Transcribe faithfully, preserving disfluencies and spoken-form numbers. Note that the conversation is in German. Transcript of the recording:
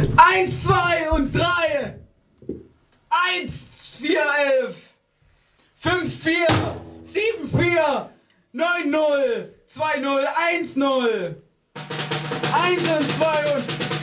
Eins, zwei und drei. Eins, vier, elf. Fünf, vier. Sieben, vier. Neun, null. Zwei, null. Eins, null. Eins und zwei und...